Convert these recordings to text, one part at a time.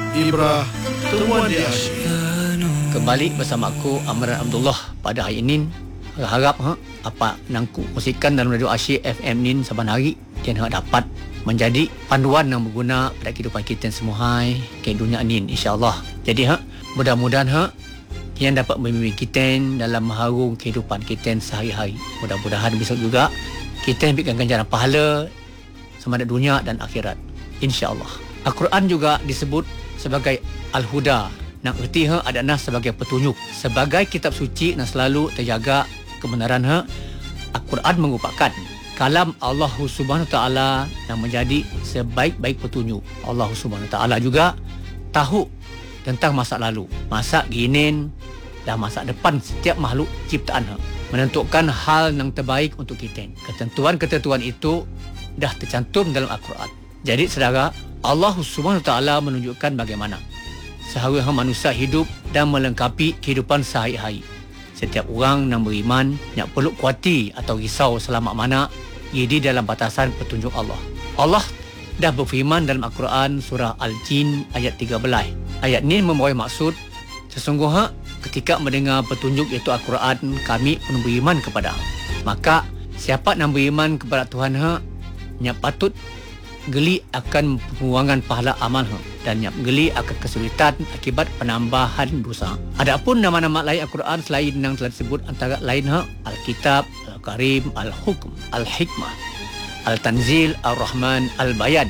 Ibrah Temuan di Asyik. Kembali bersama aku Amran Abdullah pada hari ini. Harap apa nangku musikan dalam radio Asyik FM ni saban hari dia dapat menjadi panduan yang berguna pada kehidupan kita semua hai ke dunia ni insya-Allah. Jadi mudah-mudahan yang dapat membimbing kita dalam mengharung kehidupan kita sehari-hari. Mudah-mudahan besok juga kita ambilkan ganjaran pahala sama ada dunia dan akhirat insya-Allah. Al-Quran juga disebut sebagai Al-Huda, yang erti adalah sebagai petunjuk, sebagai kitab suci yang selalu terjaga kebenaran. Al-Quran merupakan kalam Allah Subhanahu Wa Taala yang menjadi sebaik-baik petunjuk. Allah Subhanahu Wa Taala juga tahu tentang masa lalu, masa kini dan masa depan setiap makhluk ciptaan, menentukan hal yang terbaik untuk kita. Ketentuan-ketentuan itu dah tercantum dalam Al-Quran. Jadi saudara, Allah Subhanahu Wa Taala menunjukkan bagaimana seharusnya manusia hidup dan melengkapi kehidupan sehari-hari. Setiap orang yang beriman yang perlu kuati atau risau selamat mana ia di dalam batasan petunjuk Allah. Allah dah berfirman dalam Al-Quran surah Al-Jin ayat 13. Ayat ini membawa maksud sesungguhnya ketika mendengar petunjuk iaitu Al-Quran kami pun beriman kepada. Maka siapa yang beriman kepada Tuhan yang patut geli akan pengurangan pahala amal dan yang geli akan kesulitan akibat penambahan dosa. Adapun nama-nama lain Al-Quran selain yang telah disebut antara lain Al-Kitab, Al-Karim, Al-Hukm, Al-Hikmah, Al-Tanzil, Al-Rahman, Al-Bayan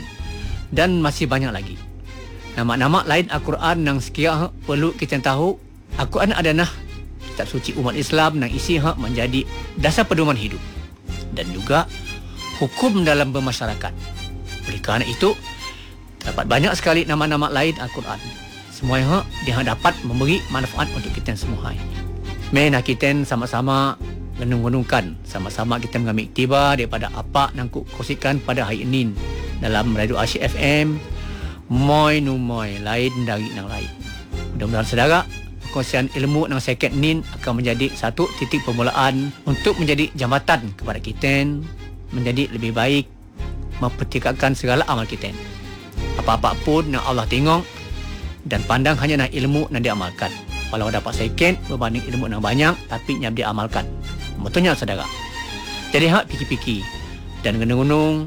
dan masih banyak lagi. Nama-nama lain Al-Quran yang sekiranya perlu kita tahu. Al-Quran adalah kitab suci umat Islam yang isi menjadi dasar pedoman hidup dan juga hukum dalam bermasyarakat. Oleh kerana itu, dapat banyak sekali nama-nama lain Al-Quran. Semuanya dia dapat memberi manfaat untuk kita semua. Mari kita sama-sama renung-renungkan, sama-sama kita mengambil iktibar daripada apa yang aku kongsikan pada hari ini dalam radio Asyik FM. Moi lain dari yang lain. Mudah-mudahan saudara, perkongsian ilmu yang second ni akan menjadi satu titik permulaan untuk menjadi jambatan kepada kita menjadi lebih baik, mempertikatkan segala amal kita. Apa-apa pun yang Allah tengok dan pandang hanya nak ilmu yang diamalkan. Kalau dapat sikit berbanding ilmu yang banyak tapi yang diamalkan. Betulnya saudara. Jadi fikir-fikir dan gunung-gunung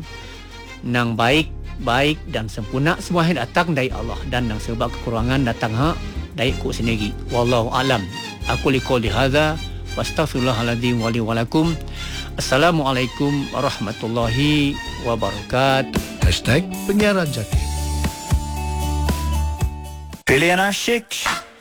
yang baik dan sempurna semua yang datang dari Allah dan yang sebab kekurangan datang dari ku sendiri. Wallahu alam. Aku liqauli hadza wastaghfirullahaladzim wa li wa lakum. Assalamualaikum warahmatullahi wabarakatuh. #Penyiaran Jati. Pilihan Asyik.